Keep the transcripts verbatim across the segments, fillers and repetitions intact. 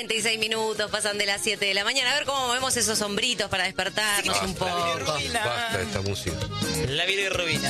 treinta y seis minutos pasan de las siete de la mañana. A ver cómo movemos esos hombritos para despertarnos Basta, un poco. Basta esta música. La bilirrubina.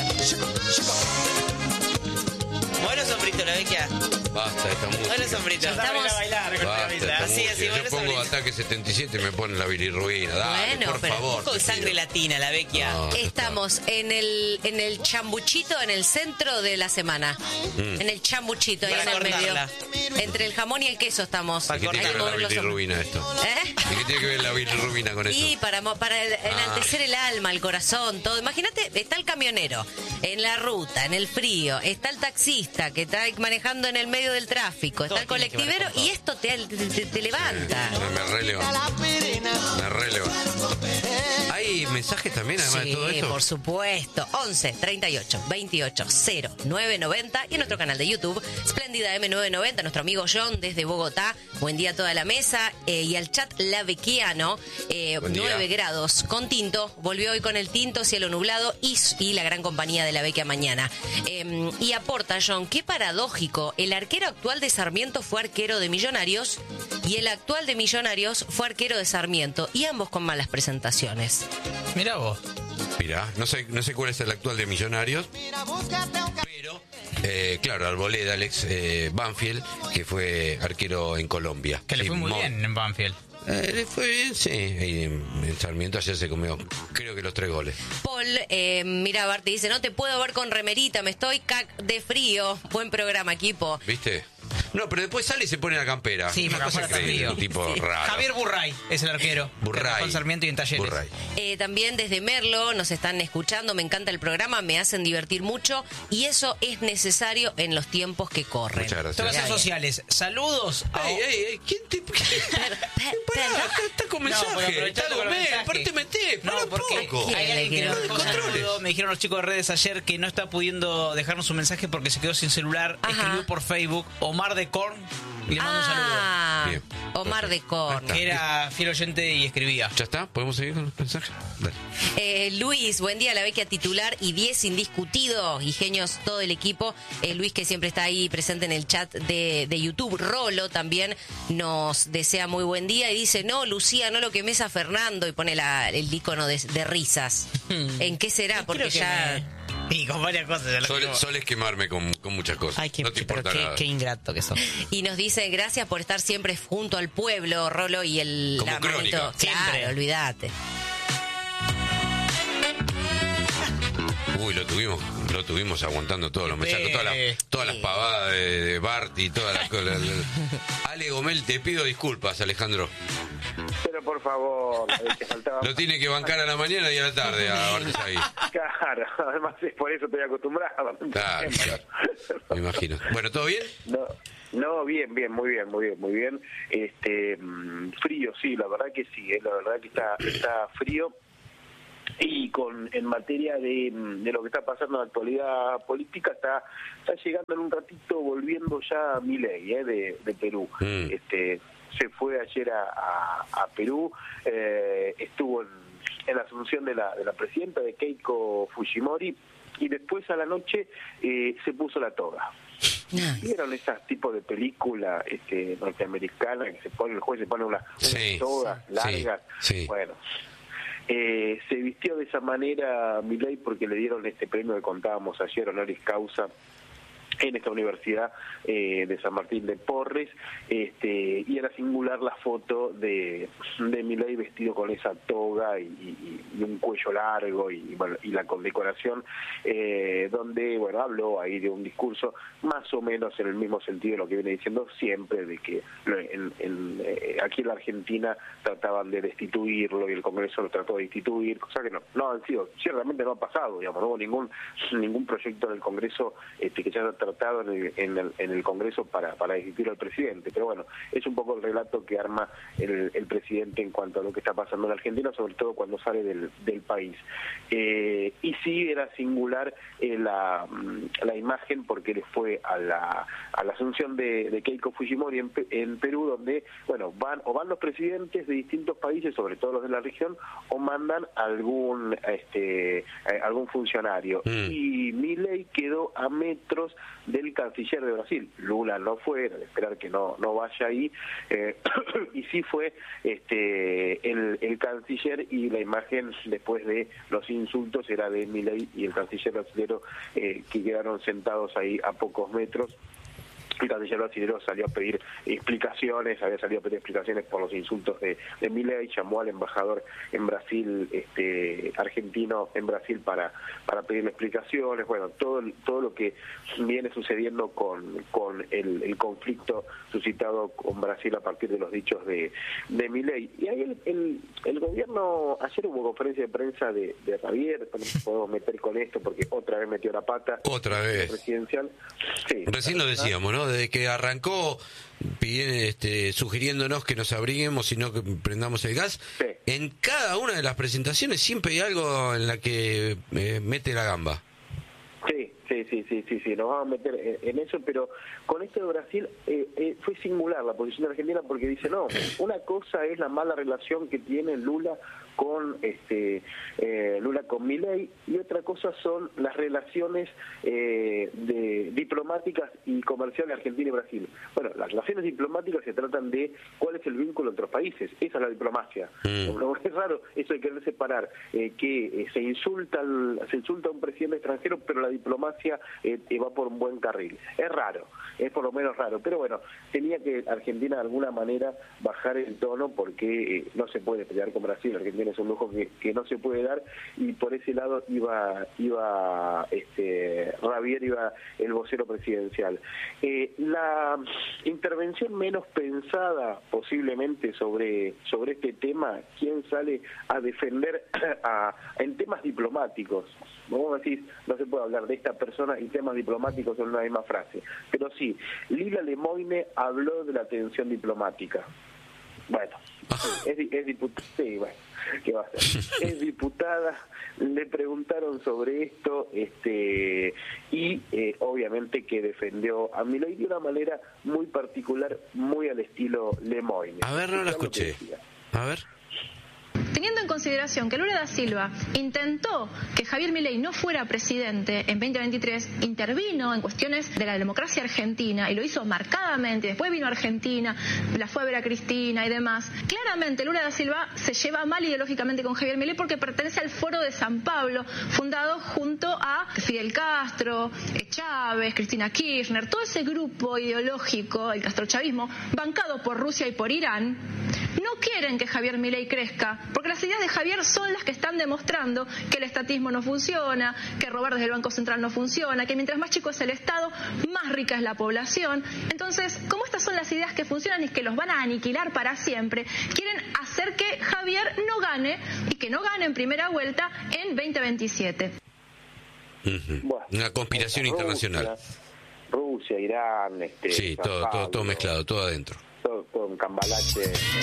Bueno, sombrito, la vecchia. Basta esta música. Bueno, sombrito. Estamos- a bailar con la Basta camisa. esta Así, música. así, Yo bueno, pongo sombrito. Ataque setenta y siete y me ponen la bilirrubina. Dale, Bueno, por pero- favor. Un poco de te sangre pido. latina, la vecchia. No, ya está. Estamos en el en el chambuchito, en el centro de la semana. Mm. En el chambuchito, ahí Para en el medio. cortarla. Entre el jamón y el queso estamos. Para ¿Y qué Hay tiene que que ver la mover los hombros. bilirrubina esto? ¿Eh? ¿Y qué tiene que ver la bilirrubina con eso? Y para, mo- para el- enaltecer el alma, el corazón, todo. Imagínate, está el camionero en la ruta, en el frío, está el taxista que está manejando en el medio del tráfico, está Todo el tiene que ver colectivero con todo. y esto te, te- te- te levanta. Me, me releva. Me releva. ¿Hay mensajes también además Sí, de todo esto? por supuesto. once, treinta y ocho, veintiocho, cero, nueve noventa y en nuestro canal de YouTube, Espléndida M nueve noventa, nuestro amigo John desde Bogotá. Buen día a toda la mesa. Eh, y al chat Lavequiano, eh, Buen día. nueve grados con tinto. Volvió hoy con el tinto, cielo nublado y, y la gran compañía de la Vecchia mañana. Eh, y aporta John, qué paradójico. El arquero actual de Sarmiento fue arquero de Millonarios y el actual de Millonarios fue arquero de Sarmiento. Y ambos con malas presentaciones. Mirá vos. Mirá, no sé, no sé cuál es el actual de Millonarios, pero, eh, claro, Arboleda, Alex eh, Banfield, que fue arquero en Colombia. Que le Sí, fue muy mo- bien en Banfield. Eh, le fue bien, sí. Y en en Sarmiento ayer se comió, creo que los tres goles. Paul, eh, mira, Bart, te dice, no te puedo ver con remerita, me estoy cac de frío. Buen programa, equipo. ¿Viste? No, pero después sale y se pone la campera. Sí, Una porque cosa afuera está increíble, un frío. tipo raro. Javier Burray es el arquero. Burray. Que trabajó en Sarmiento y en Talleres. Burray. Eh, también desde Merlo nos están escuchando, me encanta el programa, me hacen divertir mucho y eso es necesario en los tiempos que corren. Muchas gracias. Todas las redes Gracias. sociales. Saludos a... Ey, ey, ey, ¿quién te...? Per- Pará, per- acá está con No, mensaje. porque está aprovechando con Gomel, el mensaje. aparte meté, No, para un porque poco. ¿Quién hay le alguien que quiere nos dar dejó un controles? saludo. Me dijeron los chicos de redes ayer que no está pudiendo dejarnos un mensaje porque se quedó sin celular. Ajá. Escribió por Facebook Omar de Korn y le mando un saludo. Ah, Bien, Omar de perfecto. Corn. Que era fiel oyente y escribía. ¿Ya está? ¿Podemos seguir con los mensajes? Dale. Eh, Luis, buen día, la Vecchia titular y diez indiscutidos y genios todo el equipo. Eh, Luis, que siempre está ahí presente en el chat de, de YouTube. Rolo también nos desea muy buen día y dice, no, Lucía, no lo quemes a Fernando y pone la, el icono de, de risas. ¿En qué será? Porque Creo que ya... me- Y con varias cosas. Ya lo Sol, quemo. sol es quemarme con, con muchas cosas. Ay, qué, no te pero importa qué, nada. qué ingrato que son. Y nos dice, gracias por estar siempre junto al pueblo, Rolo, y el... Como la crónica. manito. Siempre. Claro, olvídate. Uy, lo tuvimos, lo tuvimos aguantando todos los mensajes, todas las, todas las pavadas de, de Bart y todas las cosas. Ale Gomel, te pido disculpas, Alejandro. Pero por favor, eh, te faltaba... Lo tiene que bancar a la mañana y a la tarde a Bart ahí. Claro, además es por eso estoy acostumbrado. Claro, claro. Me imagino. Bueno, ¿todo bien? No, no, bien, bien, muy bien, muy bien, muy bien. Este, mm, frío, sí, la verdad que sí, eh, la verdad que está, está frío. Y con en materia de, de lo que está pasando en la actualidad política, está está llegando en un ratito, volviendo ya Milei, eh, de, de Perú. Mm. Este se fue ayer a, a, a Perú, eh, estuvo en, en la asunción de la, de la presidenta, de Keiko Fujimori, y después a la noche eh, se puso la toga. ¿Vieron esas tipos de películas este, norteamericanas que se pone, el juez se pone una, Sí, unas togas sí, largas? sí. Bueno, eh, se vistió de esa manera Milei porque le dieron este premio que contábamos ayer, honoris causa, en esta universidad eh, de San Martín de Porres, este, y era singular la foto de, de Milei vestido con esa toga y, y, y un cuello largo y, bueno, y la condecoración, eh, donde bueno habló ahí de un discurso más o menos en el mismo sentido de lo que viene diciendo siempre, de que en, en, eh, aquí en la Argentina trataban de destituirlo y el Congreso lo trató de destituir, cosa que no, no han sido, ciertamente no ha pasado, digamos, no hubo ningún, ningún proyecto del Congreso este, que se haya tratado en el, en el, en el Congreso para, para destituir al presidente, pero bueno, es un poco el relato que arma el, el presidente en cuanto a lo que está pasando en Argentina, sobre todo cuando sale del, del país. Eh, y sí era singular eh, la, la imagen porque le fue a la, a la asunción de, de Keiko Fujimori en, en Perú, donde bueno van o van los presidentes de distintos países, sobre todo los de la región, o mandan algún este eh, algún funcionario. Mm. Y Milei quedó a metros del canciller de Brasil. Lula no fue, era de esperar que no no vaya ahí, eh, y sí fue este el, el canciller, y la imagen después de los insultos era de Milei y el canciller brasilero, eh, que quedaron sentados ahí a pocos metros. El canciller brasileño salió a pedir explicaciones, había salido a pedir explicaciones por los insultos de, de Milei, llamó al embajador en Brasil, este argentino en Brasil, para para pedirle explicaciones. Bueno, todo todo lo que viene sucediendo con con el, el conflicto suscitado con Brasil a partir de los dichos de, de Milei. Y ahí el, el, el gobierno, ayer hubo conferencia de prensa de, de Javier, no nos podemos meter con esto porque otra vez metió la pata. Otra vez. Presidencial. Sí. Recién lo decíamos, ¿no? Desde que arrancó pidiendo, este, sugiriéndonos que nos abriguemos y no que prendamos el gas, Sí. en cada una de las presentaciones siempre hay algo en la que eh, mete la gamba. Sí, sí, sí, sí, sí, sí, nos vamos a meter en, en eso, pero con esto de Brasil eh, eh, fue singular la posición argentina, porque dice, no, una cosa es la mala relación que tiene Lula con este eh, Lula con Milei, y otra cosa son las relaciones eh, de diplomáticas y comerciales de Argentina y Brasil. Bueno, las relaciones diplomáticas se tratan de cuál es el vínculo entre los países, esa es la diplomacia. Mm. No, es raro eso de querer separar, eh, que eh, se insulta al, se insulta a un presidente extranjero, pero la diplomacia eh, eh, va por un buen carril. Es raro, es por lo menos raro, pero bueno, tenía que Argentina de alguna manera bajar el tono, porque eh, no se puede pelear con Brasil. Argentina es un lujo que, que no se puede dar, y por ese lado iba iba este Javier, iba el vocero presidencial. Eh, la intervención menos pensada posiblemente sobre sobre este tema, ¿quién sale a defender a, en temas diplomáticos? Vos decís, no se puede hablar de esta persona y temas diplomáticos en una misma frase, pero sí, Lila Lemoine habló de la tensión diplomática. Bueno, es, es diputada, sí, bueno, ¿qué va a ser? Es diputada, le preguntaron sobre esto, este y eh, obviamente que defendió a Milei de una manera muy particular, muy al estilo Lemoine. A ver, no la Escuchá lo que escuché. decía. A ver. Teniendo en consideración que Lula da Silva intentó que Javier Milei no fuera presidente en veinte veintitrés, intervino en cuestiones de la democracia argentina y lo hizo marcadamente, después vino a Argentina, la fue a ver a Cristina y demás, claramente Lula da Silva se lleva mal ideológicamente con Javier Milei porque pertenece al Foro de San Pablo, fundado junto a Fidel Castro, Chávez, Cristina Kirchner, todo ese grupo ideológico, el castrochavismo, bancado por Rusia y por Irán. No quieren que Javier Milei crezca, porque las ideas de Javier son las que están demostrando que el estatismo no funciona, que robar desde el Banco Central no funciona, que mientras más chico es el Estado, más rica es la población. Entonces, como estas son las ideas que funcionan y que los van a aniquilar para siempre, quieren hacer que Javier no gane, y que no gane en primera vuelta en veinte veintisiete. Uh-huh. Bueno, Una conspiración Rusia, internacional. Rusia, Irán, este, Sí, San todo, todo, todo Pablo, mezclado, todo adentro. todo, todo un cambalache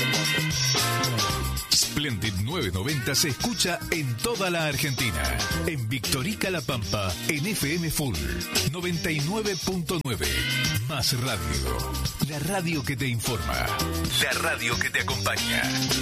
hermoso. Splendid novecientos noventa se escucha en toda la Argentina. En Victorica La Pampa, en F M Full noventa y nueve punto nueve. Más radio. La radio que te informa. La radio que te acompaña.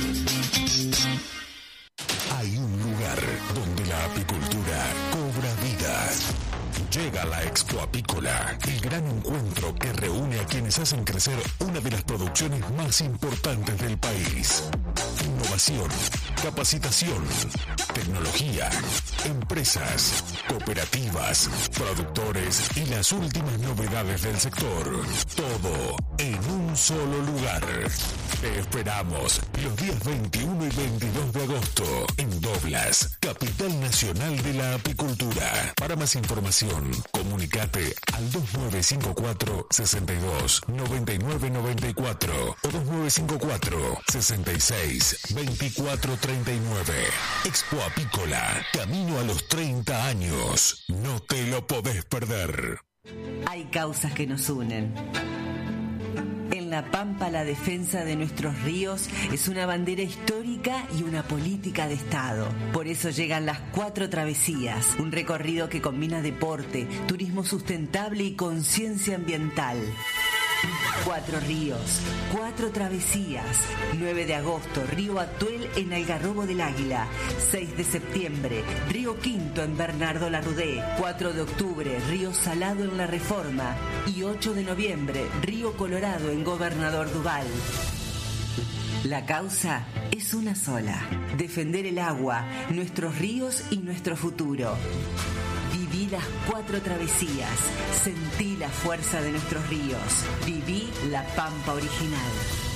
Hay un lugar donde la apicultura cobra vida. Llega la Expo Apícola, el gran encuentro que reúne a quienes hacen crecer una de las producciones más importantes del país. Innovación, capacitación, tecnología, empresas, cooperativas, productores y las últimas novedades del sector. Todo en un solo lugar. Te esperamos los días veintiuno y veintidós de agosto en Doblas, capital nacional de la apicultura. Para más información, comunicate al dos nueve cinco cuatro, seis dos, nueve nueve nueve cuatro o dos nueve cinco cuatro, seis seis, dos cuatro tres nueve. Expo Apícola, camino a los treinta años. No te lo podés perder. Hay causas que nos unen. En La Pampa, la defensa de nuestros ríos es una bandera histórica y una política de Estado. Por eso llegan las Cuatro Travesías, un recorrido que combina deporte, turismo sustentable y conciencia ambiental. Cuatro ríos, cuatro travesías. nueve de agosto, Río Atuel en Algarrobo del Águila. seis de septiembre, Río Quinto en Bernardo Larrudé. cuatro de octubre, Río Salado en La Reforma. Y ocho de noviembre, Río Colorado en Gobernador Duval. La causa es una sola: defender el agua, nuestros ríos y nuestro futuro. Viví las cuatro travesías, sentí la fuerza de nuestros ríos, viví la Pampa original.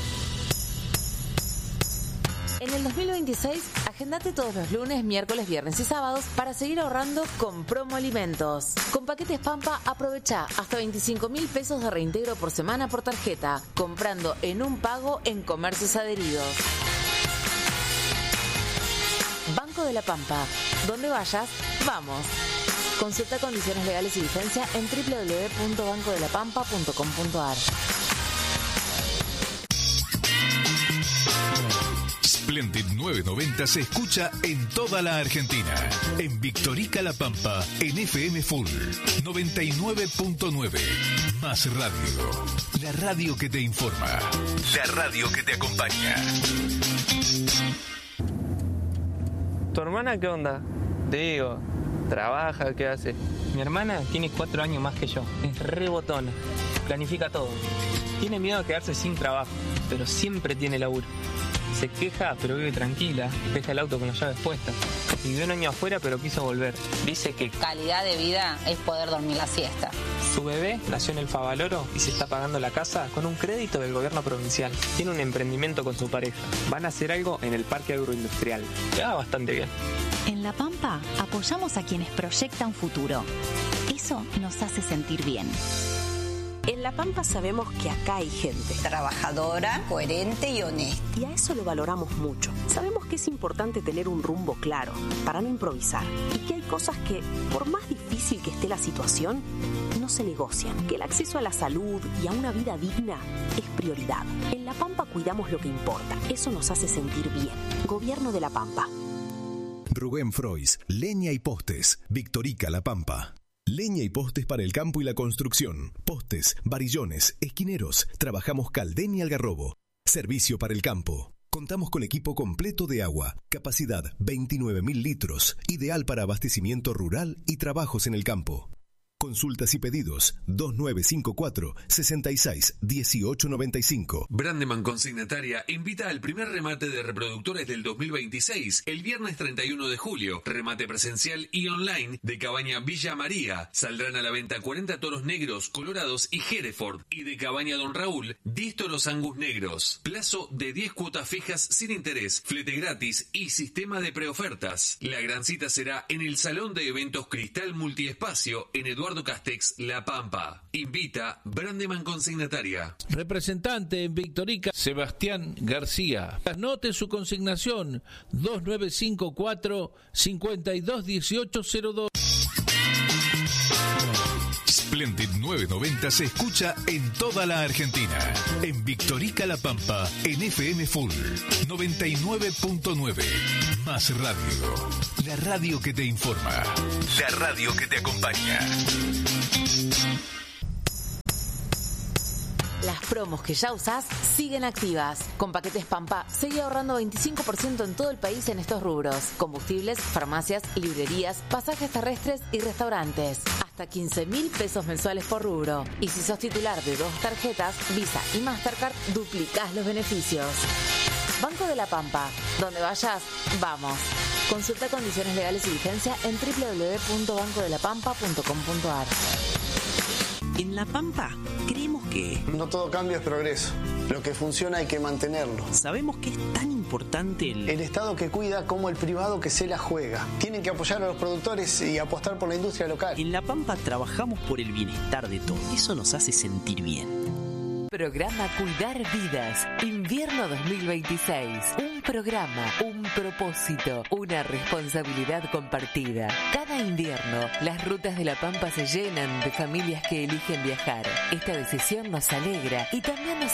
En el dos mil veintiséis, agendate todos los lunes, miércoles, viernes y sábados para seguir ahorrando con Promo Alimentos. Con paquetes Pampa, aprovecha hasta veinticinco mil pesos de reintegro por semana por tarjeta, comprando en un pago en comercios adheridos. Banco de la Pampa. Donde vayas, vamos. Consulta condiciones legales y vigencia en doble u doble u doble u punto banco de la pampa punto com punto a r. Splendid novecientos noventa se escucha en toda la Argentina. En Victorica La Pampa, en F M Full noventa y nueve punto nueve. Más radio. La radio que te informa. La radio que te acompaña. ¿Tu hermana qué onda? Te digo, ¿trabaja? ¿Qué hace? Mi hermana tiene cuatro años más que yo. Es re botona. Planifica todo. Tiene miedo de quedarse sin trabajo, pero siempre tiene laburo. Se queja, pero vive tranquila. Deja el auto con las llaves puestas. Vivió un año afuera, pero quiso volver. Dice que calidad de vida es poder dormir la siesta. Su bebé nació en el Favaloro y se está pagando la casa con un crédito del gobierno provincial. Tiene un emprendimiento con su pareja. Van a hacer algo en el parque agroindustrial. Ya va bastante bien. En La Pampa apoyamos a quienes proyectan futuro. Eso nos hace sentir bien. En La Pampa sabemos que acá hay gente trabajadora, coherente y honesta. Y a eso lo valoramos mucho. Sabemos que es importante tener un rumbo claro para no improvisar. Y que hay cosas que, por más difícil que esté la situación, no se negocian. Que el acceso a la salud y a una vida digna es prioridad. En La Pampa cuidamos lo que importa. Eso nos hace sentir bien. Gobierno de La Pampa. Rubén Frois, Leña y Postes, Victorica La Pampa. Leña y postes para el campo y la construcción. Postes, varillones, esquineros. Trabajamos Caldén y Algarrobo. Servicio para el campo. Contamos con equipo completo de agua. Capacidad veintinueve mil litros. Ideal para abastecimiento rural y trabajos en el campo. Consultas y pedidos dos nueve cinco cuatro, seis seis uno ocho nueve cinco. Brandeman Consignataria invita al primer remate de reproductores del dos mil veintiséis, el viernes treinta y uno de julio. Remate presencial y online de Cabaña Villa María. Saldrán a la venta cuarenta toros negros, colorados y Hereford. Y de Cabaña Don Raúl, diez toros Angus negros. Plazo de diez cuotas fijas sin interés, flete gratis y sistema de preofertas. La gran cita será en el Salón de Eventos Cristal Multiespacio en Eduardo Castex, La Pampa. Invita Brandeman Consignataria. Representante en Victorica, Sebastián García. Anote su consignación dos nueve cinco cuatro, cinco dos uno ocho cero dos. Splendid novecientos noventa se escucha en toda la Argentina. En Victorica La Pampa, en F M Full noventa y nueve punto nueve. Más radio. La radio que te informa. La radio que te acompaña. Las promos que ya usás siguen activas. Con paquetes Pampa, seguí ahorrando veinticinco por ciento en todo el país en estos rubros: combustibles, farmacias, librerías, pasajes terrestres y restaurantes. Hasta quince mil pesos mensuales por rubro. Y si sos titular de dos tarjetas, Visa y Mastercard, duplicás los beneficios. Banco de la Pampa. Donde vayas, vamos. Consulta condiciones legales y vigencia en doble u doble u doble u punto banco de la pampa punto com punto a r. En La Pampa creemos que no todo cambio es progreso. Lo que funciona hay que mantenerlo. Sabemos que es tan importante el... El Estado que cuida como el privado que se la juega. Tienen que apoyar a los productores y apostar por la industria local. En La Pampa trabajamos por el bienestar de todos. Eso nos hace sentir bien. Programa Cuidar Vidas, invierno dos mil veintiséis. Un programa, un propósito, una responsabilidad compartida. Cada invierno, las rutas de La Pampa se llenan de familias que eligen viajar. Esta decisión nos alegra y también nos